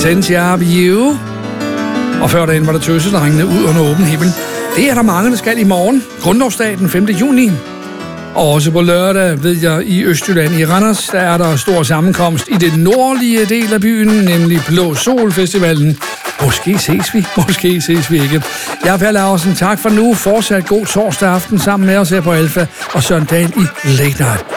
Sentia of You. Og før dagen var der Tøsedrengene ud under åben himmel. Det er der mange, der skal i morgen. Grundlovsdag den 5. juni. Og også på lørdag, ved jeg, i Østjylland i Randers, der er der stor sammenkomst i det nordlige del af byen, nemlig Blå Sol Festivalen. Måske ses vi ikke. Jeg er Per Laursen, tak for nu. Fortsat god torsdag aften sammen med os her på Alfa og Søren Dahl i Late Night.